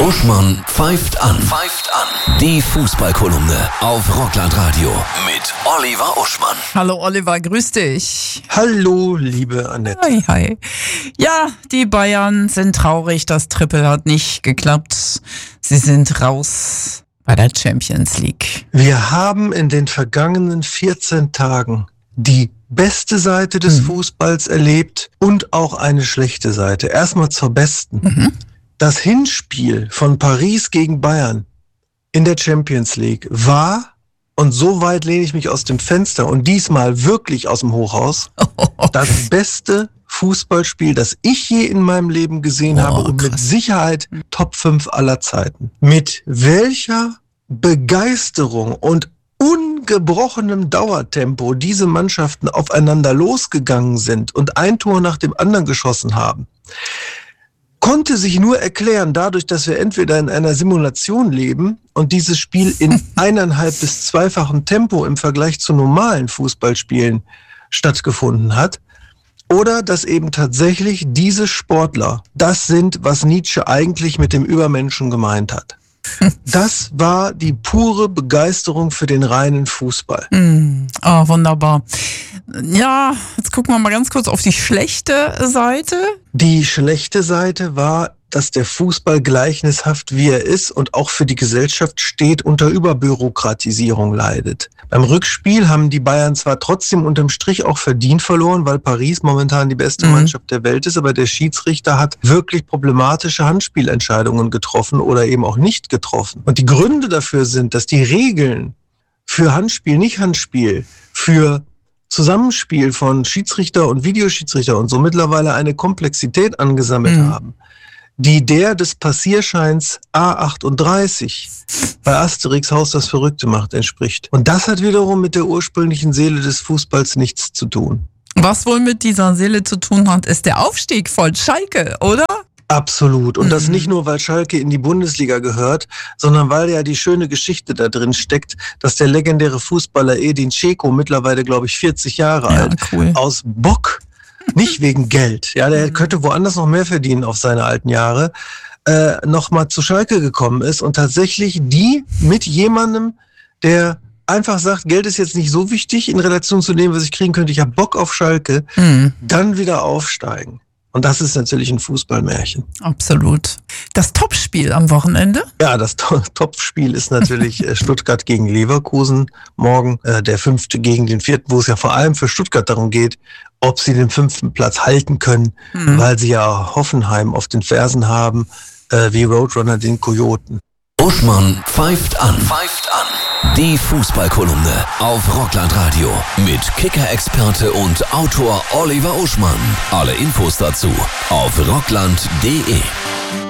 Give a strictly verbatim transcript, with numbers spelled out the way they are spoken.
Uschmann pfeift an. Pfeift an. Die Fußballkolumne auf Rockland-Radio mit Oliver Uschmann. Hallo Oliver, grüß dich. Hallo, liebe Annette. Hi, hi. Ja, die Bayern sind traurig, das Triple hat nicht geklappt. Sie sind raus bei der Champions League. Wir haben in den vergangenen vierzehn Tagen die beste Seite des mhm. Fußballs erlebt und auch eine schlechte Seite. Erstmal zur besten. Mhm. Das Hinspiel von Paris gegen Bayern in der Champions League war, und so weit lehne ich mich aus dem Fenster und diesmal wirklich aus dem Hochhaus, das beste Fußballspiel, das ich je in meinem Leben gesehen oh, habe und krass. Mit Sicherheit Top fünf aller Zeiten. Mit welcher Begeisterung und ungebrochenem Dauertempo diese Mannschaften aufeinander losgegangen sind und ein Tor nach dem anderen geschossen haben, konnte sich nur erklären dadurch, dass wir entweder in einer Simulation leben und dieses Spiel in eineinhalb bis zweifachem Tempo im Vergleich zu normalen Fußballspielen stattgefunden hat, oder dass eben tatsächlich diese Sportler das sind, was Nietzsche eigentlich mit dem Übermenschen gemeint hat. Das war die pure Begeisterung für den reinen Fußball. Mm, oh, wunderbar. Ja, jetzt gucken wir mal ganz kurz auf die schlechte Seite. Die schlechte Seite war, dass der Fußball gleichnishaft wie er ist und auch für die Gesellschaft steht, unter Überbürokratisierung leidet. Beim Rückspiel haben die Bayern zwar trotzdem unterm Strich auch verdient verloren, weil Paris momentan die beste mhm. Mannschaft der Welt ist, aber der Schiedsrichter hat wirklich problematische Handspielentscheidungen getroffen oder eben auch nicht getroffen. Und die Gründe dafür sind, dass die Regeln für Handspiel, nicht Handspiel, für Zusammenspiel von Schiedsrichter und Videoschiedsrichter und so mittlerweile eine Komplexität angesammelt mhm. haben, die der des Passierscheins A achtunddreißig bei Asterix Haus das Verrückte macht entspricht. Und das hat wiederum mit der ursprünglichen Seele des Fußballs nichts zu tun. Was wohl mit dieser Seele zu tun hat, ist der Aufstieg von Schalke, oder? Absolut. Und mhm. das nicht nur, weil Schalke in die Bundesliga gehört, sondern weil ja die schöne Geschichte da drin steckt, dass der legendäre Fußballer Edin Dzeko, mittlerweile glaube ich vierzig Jahre ja, alt, cool. aus Bock, nicht wegen Geld, ja, der könnte woanders noch mehr verdienen auf seine alten Jahre, äh, nochmal zu Schalke gekommen ist und tatsächlich die mit jemandem, der einfach sagt, Geld ist jetzt nicht so wichtig in Relation zu dem, was ich kriegen könnte, ich habe Bock auf Schalke, mhm. dann wieder aufsteigen. Und das ist natürlich ein Fußballmärchen. Absolut. Das Topspiel am Wochenende? Ja, das to- Topspiel ist natürlich Stuttgart gegen Leverkusen morgen, äh, der fünfte gegen den vierten, wo es ja vor allem für Stuttgart darum geht, ob sie den fünften Platz halten können, mhm. weil sie ja Hoffenheim auf den Fersen haben, äh, wie Roadrunner den Kojoten. Uschmann pfeift an. Pfeift an. Die Fußballkolumne auf Rockland-Radio mit Kicker-Experte und Autor Oliver Uschmann. Alle Infos dazu auf rockland punkt de.